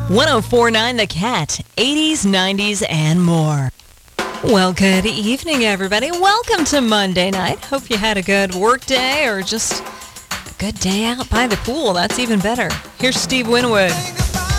104.9 The Cat, 80s, 90s, and more. Well, good evening, everybody. Welcome to Monday night. Hope you had a good work day or just a good day out by the pool. That's even better. Here's Steve Winwood.